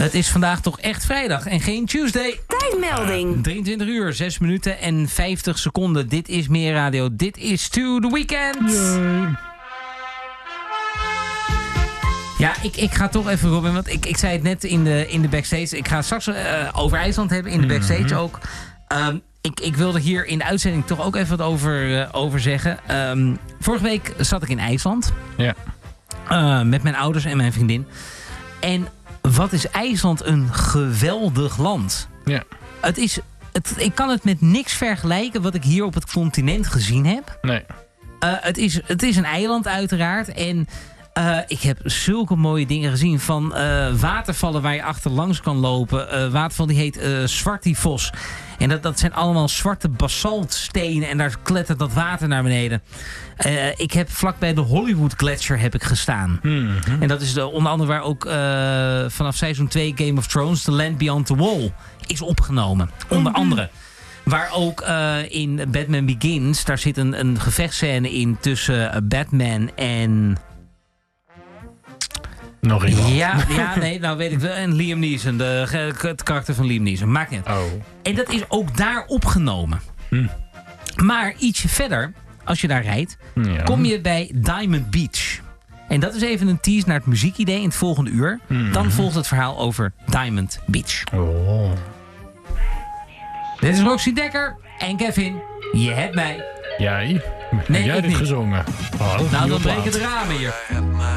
Het is vandaag toch echt vrijdag en geen Tuesday. Tijdmelding. 23 uur, 6 minuten en 50 seconden. Dit is Meer Radio. Dit is To The Weekend. Yay. Ja, ik ga toch even, Robin, want ik zei het net in de backstage. Ik ga straks over IJsland hebben, in de backstage ook. Ik wilde hier in de uitzending toch ook even wat over zeggen. Vorige week zat ik in IJsland. Ja. Met mijn ouders en mijn vriendin. En wat is IJsland een geweldig land. Ja. Ik kan het met niks vergelijken wat ik hier op het continent gezien heb. Nee. Het is een eiland uiteraard. En ik heb zulke mooie dingen gezien. Van watervallen waar je achterlangs kan lopen. Waterval die heet Svartifos. En dat zijn allemaal zwarte basaltstenen. En daar klettert dat water naar beneden. Ik heb vlakbij de Hollywood Gletsjer heb ik gestaan. Mm-hmm. En dat is onder andere waar ook vanaf seizoen 2 Game of Thrones... The Land Beyond the Wall is opgenomen. Onder andere. Waar ook in Batman Begins... daar zit een gevechtscène in tussen Batman en... Nog iemand. Ja, nee, nou weet ik wel. En Liam Neeson, het karakter van Liam Neeson. Maakt niet. Oh. En dat is ook daar opgenomen. Maar ietsje verder, als je daar rijdt... Ja. kom je bij Diamond Beach. En dat is even een tease naar het muziekidee in het volgende uur. Dan volgt het verhaal over Diamond Beach. Oh. Dit is Roxy Dekker en Kevin. Je hebt mij. Jij? Nee, Heb jij ik dit niet. gezongen? Oh, Nou, nieuwe dan plaat. breken de ramen hier.